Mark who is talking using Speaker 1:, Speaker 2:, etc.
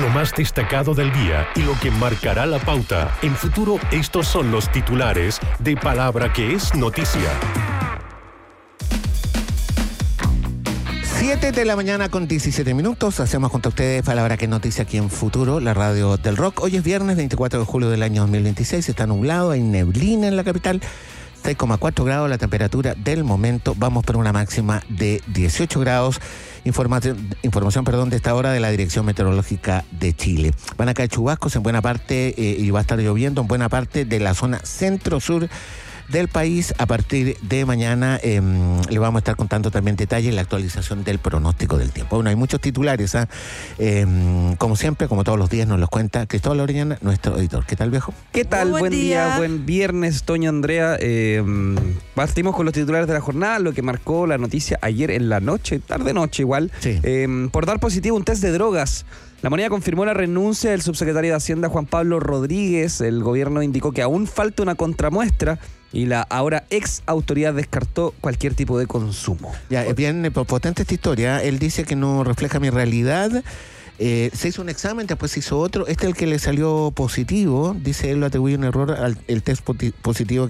Speaker 1: lo más destacado del día y lo que marcará la pauta. En Futuro, estos son los titulares de Palabra que es noticia.
Speaker 2: 7 de la mañana con 17 minutos. Hacemos junto a ustedes Palabra que es noticia aquí en Futuro, la radio del rock. Hoy es viernes 24 de julio del año 2026. Está nublado, hay neblina en la capital. 6,4 grados la temperatura del momento. Vamos por una máxima de 18 grados. Información de esta hora de la Dirección Meteorológica de Chile. Van a caer chubascos en buena parte y va a estar lloviendo en buena parte de la zona centro-sur del país. A partir de mañana le vamos a estar contando también detalles en la actualización del pronóstico del tiempo. Bueno, hay muchos titulares, como siempre, como todos los días nos los cuenta Cristóbal Orellana, nuestro editor. ¿Qué tal, viejo?
Speaker 3: ¿Qué tal?
Speaker 4: Buen
Speaker 3: día, buen viernes, Toño, Andrea. Partimos con los titulares de la jornada, lo que marcó la noticia ayer en la noche, tarde-noche igual,
Speaker 2: Sí.
Speaker 3: por dar positivo un test de drogas. La Moneda confirmó la renuncia del subsecretario de Hacienda Juan Pablo Rodríguez. El gobierno indicó que aún falta una contramuestra y la ahora ex autoridad descartó cualquier tipo de consumo.
Speaker 2: Ya, es bien potente esta historia. Él dice que no refleja mi realidad. Se hizo un examen, después se hizo otro. Este es el que le salió positivo. Dice él, lo atribuye un error al el test positivo